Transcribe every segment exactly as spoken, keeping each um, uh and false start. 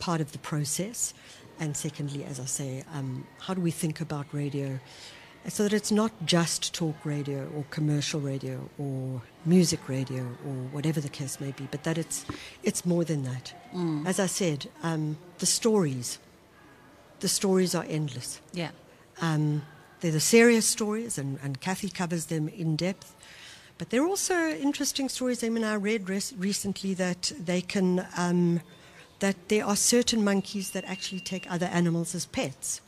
part of the process? And secondly, as I say, um, how do we think about radio so that it's not just talk radio or commercial radio or music radio or whatever the case may be, but that it's it's more than that. Mm. As I said, um, the stories, the stories are endless. Yeah. Um, they're the serious stories, and, and Kathy covers them in depth. But there are also interesting stories. I mean, I read res- recently that they can, um, that there are certain monkeys that actually take other animals as pets.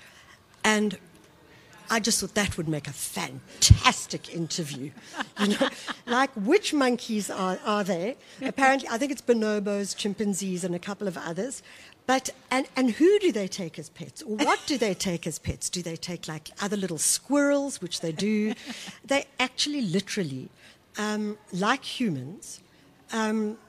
And I just thought that would make a fantastic interview. You know, like which monkeys are, are they? Apparently, I think it's bonobos, chimpanzees, and a couple of others. But and, and who do they take as pets? Or what do they take as pets? Do they take like other little squirrels, which they do? They actually literally, um, like humans, um,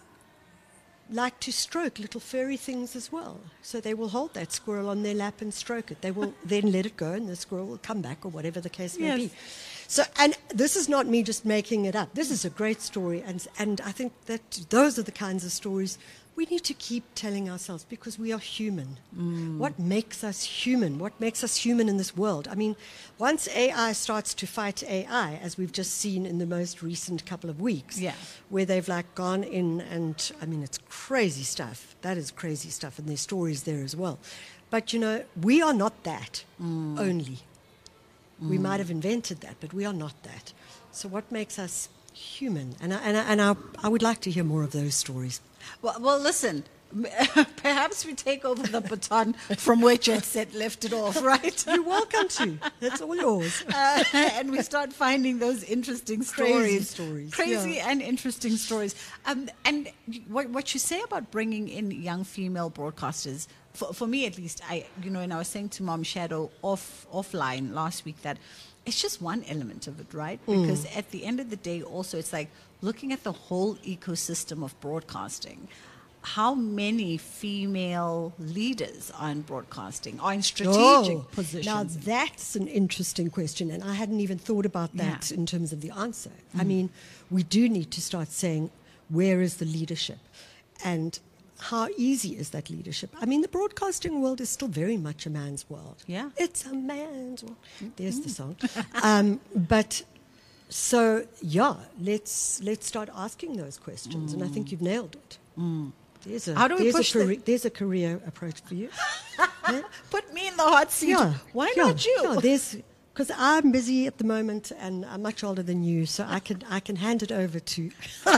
like to stroke little furry things as well. So they will hold that squirrel on their lap and stroke it. They will then let it go and the squirrel will come back or whatever the case may Yes. be. So, and this is not me just making it up. This is a great story. And, and I think that those are the kinds of stories we need to keep telling ourselves because we are human. Mm. What makes us human? What makes us human in this world? I mean, once A I starts to fight A I, as we've just seen in the most recent couple of weeks, yeah. where they've like gone in and, I mean, it's crazy stuff. That is crazy stuff, and there's stories there as well. But, you know, we are not that mm. only. Mm. We might have invented that, but we are not that. So what makes us human? And I, and I, and I, I would like to hear more of those stories. Well, well, listen, perhaps we take over the baton from where Jet Set left it off, right? You're welcome to. That's all yours. Uh, and we start finding those interesting stories. Crazy stories. Crazy yeah. and interesting stories. Um, and what, what you say about bringing in young female broadcasters, for, for me at least, I, you know, and I was saying to Mom Shadow off offline last week that it's just one element of it, right? Because mm. at the end of the day, also, it's like looking at the whole ecosystem of broadcasting. How many female leaders are in broadcasting, are in strategic oh, positions? Now, that's an interesting question, and I hadn't even thought about that yeah. in terms of the answer. Mm. I mean, we do need to start saying, where is the leadership? And how easy is that leadership? I mean, the broadcasting world is still very much a man's world. Yeah. It's a man's world. There's mm. the song. um, but... So, yeah, let's let's start asking those questions, mm. and I think you've nailed it. Mm. There's a, How do we there's push a career, the... There's a career approach for you. yeah? Put me in the hot seat. Yeah. Why yeah. not you? Yeah, there's because I'm busy at the moment, and I'm much older than you, so I can I can hand it over to.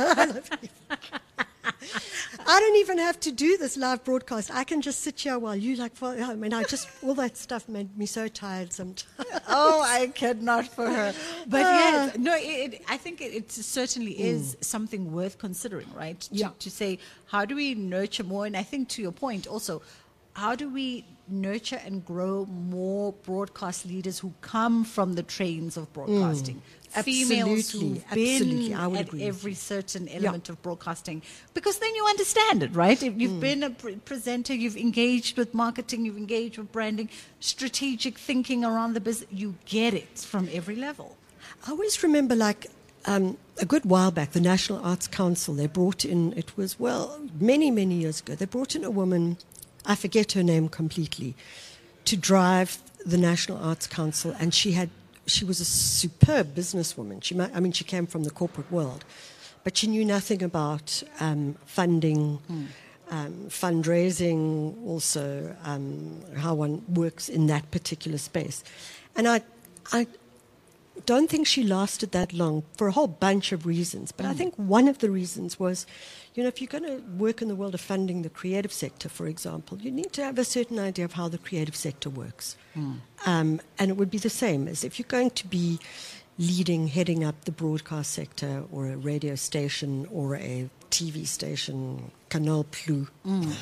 I don't even have to do this live broadcast. I can just sit here while you like. I mean, I just all that stuff made me so tired sometimes. Oh, I cannot for her. But uh, yes, no, it, it, I think it, it certainly mm. is something worth considering, right? To, yeah. to say, how do we nurture more? And I think to your point also, how do we nurture and grow more broadcast leaders who come from the trains of broadcasting? Mm. Females who've absolutely. been I would at agree every certain element yeah. of broadcasting, because then you understand it, right? If you've mm. been a pre- presenter, you've engaged with marketing, you've engaged with branding, strategic thinking around the business, you get it from every level. I always remember, like, um, a good while back, the National Arts Council, they brought in, it was, well, many, many years ago, they brought in a woman, I forget her name completely, to drive the National Arts Council, and she had She was a superb businesswoman. She, I mean, she came from the corporate world, but she knew nothing about um, funding, mm. um, fundraising, also um, how one works in that particular space. And I, I don't think she lasted that long for a whole bunch of reasons. But mm. I think one of the reasons was, you know, if you're going to work in the world of funding the creative sector, for example, you need to have a certain idea of how the creative sector works. Mm. Um, and it would be the same as if you're going to be leading, heading up the broadcast sector or a radio station or a T V station, Canal Plus. Mm.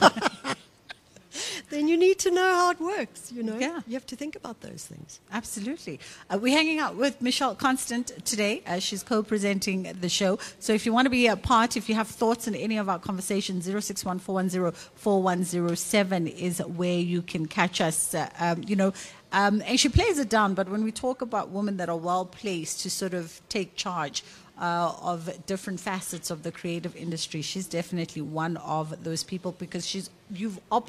Then you need to know how it works, you know. Yeah. You have to think about those things. Absolutely. Uh, we're hanging out with Michelle Constant today. Uh, she's co-presenting the show. So if you want to be a part, if you have thoughts on any of our conversations, zero six one four one zero four one zero seven is where you can catch us. Uh, um, you know, um, and she plays it down, but when we talk about women that are well-placed to sort of take charge Uh, of different facets of the creative industry, she's definitely one of those people, because she's you've operated